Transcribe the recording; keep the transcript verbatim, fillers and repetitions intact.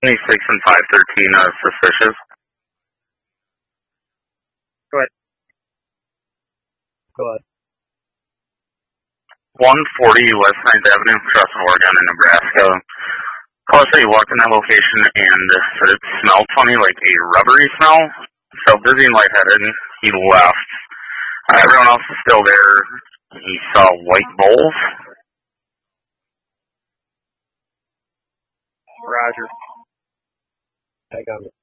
twenty-six and five thirteen are suspicious. Go ahead. Go ahead. one forty West ninth Avenue, across Oregon and Nebraska. Caller said he walked in that location and said it smelled funny, like a rubbery smell. Felt dizzy and lightheaded. He left. Uh, everyone else is still there. He saw white bowls. Roger. I got it.